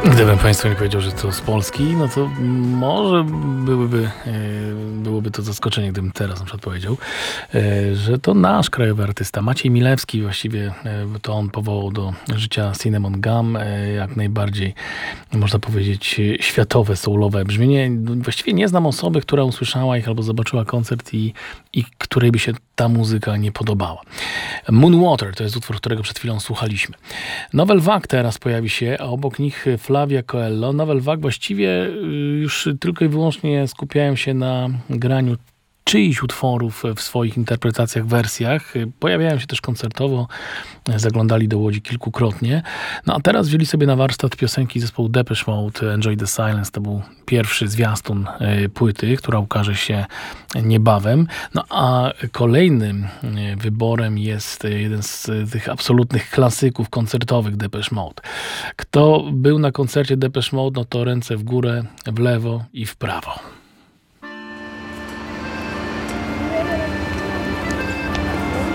Gdybym Państwu nie powiedział, że to z Polski, no to może byłoby to zaskoczenie, gdybym teraz na przykład powiedział, że to nasz krajowy artysta. Maciej Milewski, właściwie to on powołał do życia Cinnamon Gum, jak najbardziej, można powiedzieć, światowe, soulowe brzmienie. Właściwie nie znam osoby, która usłyszała ich albo zobaczyła koncert i której by się ta muzyka nie podobała. Moonwater to jest utwór, którego przed chwilą słuchaliśmy. Novel Vague teraz pojawi się, a obok nich Flavia Coelho. Novel Vague właściwie już tylko i wyłącznie skupiają się na graniu czyichś utworów w swoich interpretacjach, wersjach. Pojawiają się też koncertowo, zaglądali do Łodzi kilkukrotnie. No a teraz wzięli sobie na warsztat piosenki zespołu Depeche Mode, Enjoy the Silence. To był pierwszy zwiastun płyty, która ukaże się niebawem. No a kolejnym wyborem jest jeden z tych absolutnych klasyków koncertowych Depeche Mode. Kto był na koncercie Depeche Mode, no to ręce w górę, w lewo i w prawo.